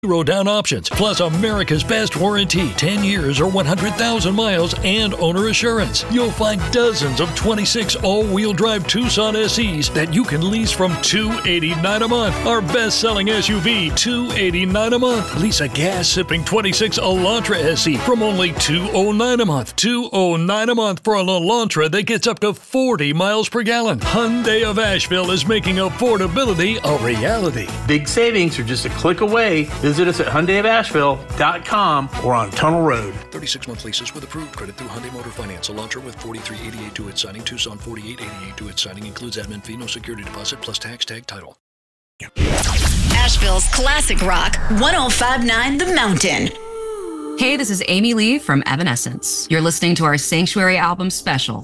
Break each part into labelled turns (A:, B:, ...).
A: Zero down options, plus America's best warranty, 10 years or 100,000 miles, and owner assurance. You'll find dozens of 26 all-wheel drive Tucson SEs that you can lease from $289 a month. Our best-selling SUV, $289 a month. Lease a gas-sipping 26 Elantra SE from only $209 a month. $209 a month for an Elantra that gets up to 40 miles per gallon. Hyundai of Asheville is making affordability a reality.
B: Big savings are just a click away. Visit us at HyundaiofAsheville.com or on Tunnel Road.
A: 36-month leases with approved credit through Hyundai Motor Finance. Elantra with 4388 to its signing. Tucson 4888 to its signing. Includes admin fee, no security deposit, plus tax tag title.
C: Asheville's classic rock, 105.9 The Mountain.
D: Hey, this is Amy Lee from Evanescence. You're listening to our Sanctuary album special.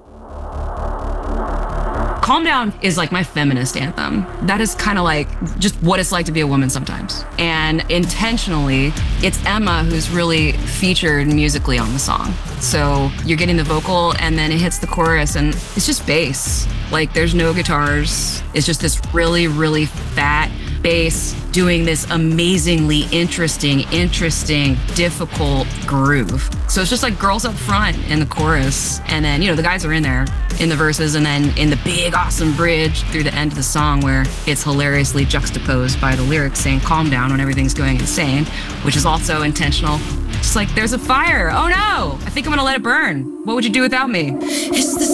D: Calm Down is like my feminist anthem. That is kind of like just what it's like to be a woman sometimes. And intentionally, it's Emma who's really featured musically on the song. So you're getting the vocal and then it hits the chorus and it's just bass. Like there's no guitars. It's just this really, really fat bass doing this amazingly interesting, difficult groove. So it's just like girls up front in the chorus. And then, the guys are in there in the verses and then in the big, awesome bridge through the end of the song where it's hilariously juxtaposed by the lyrics saying, calm down when everything's going insane, which is also intentional. Just like, there's a fire. Oh no, I think I'm gonna let it burn. What would you do without me? It's the